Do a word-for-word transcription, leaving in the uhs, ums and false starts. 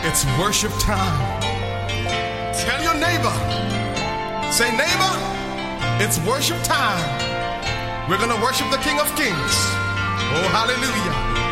It's worship time. Tell your neighbor, say neighbor, it's worship time. We're going to worship the King of Kings. Oh, hallelujah.